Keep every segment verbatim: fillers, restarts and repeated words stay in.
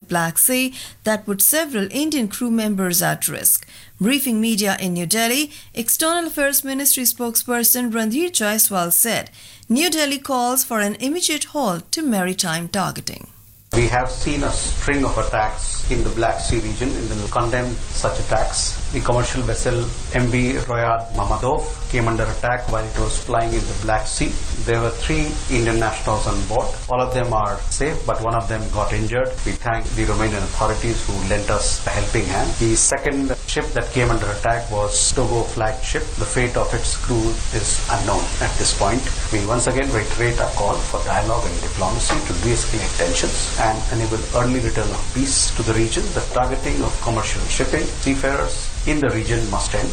Black Sea that put several Indian crew members at risk. Briefing media in New Delhi, External Affairs Ministry spokesperson Randhir Jaiswal said New Delhi calls for an immediate halt to maritime targeting. We have seen a string of attacks in the Black Sea region and will condemn such attacks. The commercial vessel M V Royad Mamadov came under attack while it was flying in the Black Sea. There were three Indian nationals on board. All of them are safe, but one of them got injured. We thank the Romanian authorities who lent us a helping hand. The second ship that came under attack was Togo flagged ship. The fate of its crew is unknown at this point. We once again reiterate our call for dialogue and diplomacy to de-escalate tensions and enable early return of peace to the region. The targeting of commercial shipping, seafarers in the region must end.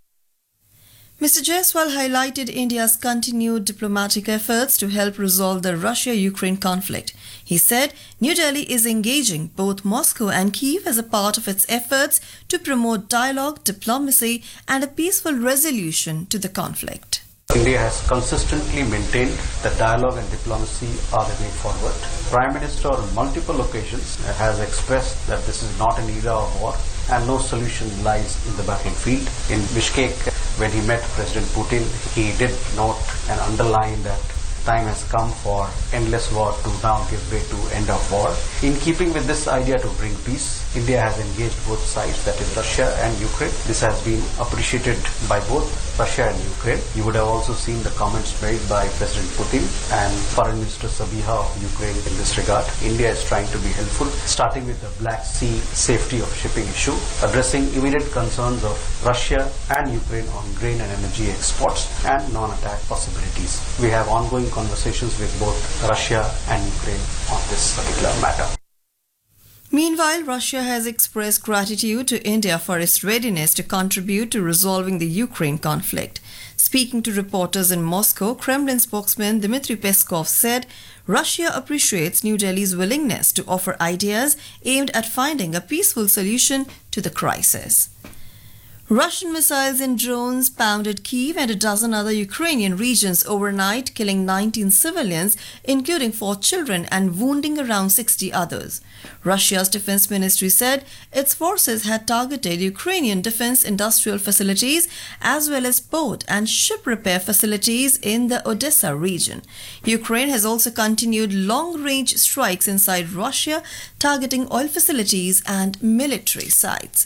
Mister Jaiswal highlighted India's continued diplomatic efforts to help resolve the Russia-Ukraine conflict. He said New Delhi is engaging both Moscow and Kyiv as a part of its efforts to promote dialogue, diplomacy, and a peaceful resolution to the conflict. India has consistently maintained that dialogue and diplomacy are the way forward. Prime Minister on multiple occasions has expressed that this is not an era of war and no solution lies in the battlefield. In Bishkek, when he met President Putin, he did note and underline that time has come for endless war to now give way to end of war. In keeping with this idea to bring peace, India has engaged both sides, that is Russia and Ukraine. This has been appreciated by both Russia and Ukraine. You would have also seen the comments made by President Putin and Foreign Minister Sabiha of Ukraine in this regard. India is trying to be helpful, starting with the Black Sea safety of shipping issue, addressing immediate concerns of Russia and Ukraine on grain and energy exports and non-attack possibilities. We have ongoing conversations with both Russia and Ukraine on this particular matter. Meanwhile, Russia has expressed gratitude to India for its readiness to contribute to resolving the Ukraine conflict. Speaking to reporters in Moscow, Kremlin spokesman Dmitry Peskov said Russia appreciates New Delhi's willingness to offer ideas aimed at finding a peaceful solution to the crisis. Russian missiles and drones pounded Kyiv and a dozen other Ukrainian regions overnight, killing nineteen civilians, including four children, and wounding around sixty others. Russia's defense ministry said its forces had targeted Ukrainian defense industrial facilities as well as port and ship repair facilities in the Odessa region. Ukraine has also continued long-range strikes inside Russia, targeting oil facilities and military sites.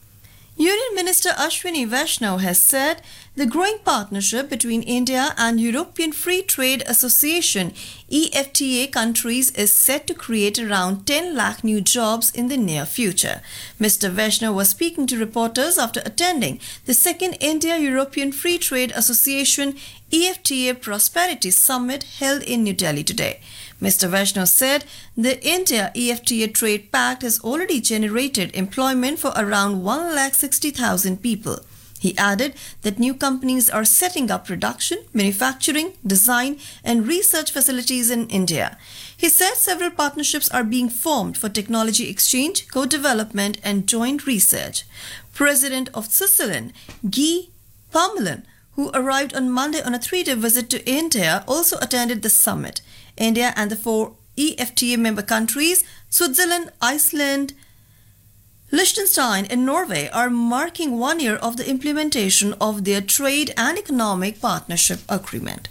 Union Minister Ashwini Vaishnaw has said the growing partnership between India and European Free Trade Association E F T A countries is set to create around ten lakh new jobs in the near future. Mister Vaishnaw was speaking to reporters after attending the second India-European Free Trade Association E F T A Prosperity Summit held in New Delhi today. Mister Vaishnaw said the India-E F T A Trade Pact has already generated employment for around one lakh sixty thousand people. He added that new companies are setting up production, manufacturing, design, and research facilities in India. He said several partnerships are being formed for technology exchange, co-development, and joint research. President of Switzerland, Guy Parmelin, who arrived on Monday on a three-day visit to India, also attended the summit. India and the four E F T A member countries, Switzerland, Iceland, Liechtenstein, and Norway, are marking one year of the implementation of their trade and economic partnership agreement.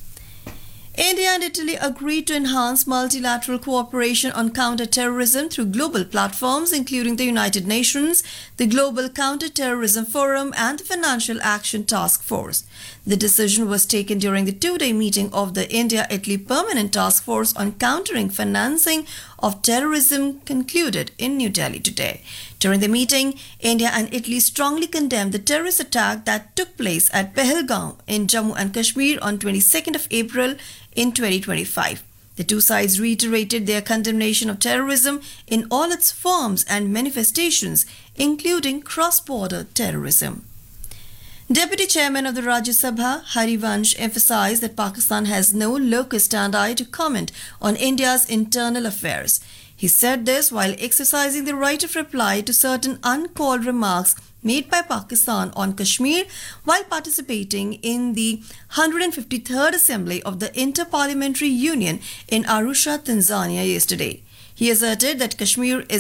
India and Italy agreed to enhance multilateral cooperation on counter-terrorism through global platforms, including the United Nations, the Global Counter-Terrorism Forum, and the Financial Action Task Force. The decision was taken during the two-day meeting of the India-Italy Permanent Task Force on Countering Financing of Terrorism concluded in New Delhi today. During the meeting, India and Italy strongly condemned the terrorist attack that took place at Pahalgam in Jammu and Kashmir on twenty-second of April in twenty twenty-five. The two sides reiterated their condemnation of terrorism in all its forms and manifestations, including cross-border terrorism. Deputy Chairman of the Rajya Sabha, Harivansh, emphasized that Pakistan has no locus standi to comment on India's internal affairs. He said this while exercising the right of reply to certain uncalled remarks made by Pakistan on Kashmir while participating in the one hundred fifty-third Assembly of the Inter-Parliamentary Union in Arusha, Tanzania yesterday. He asserted that Kashmir is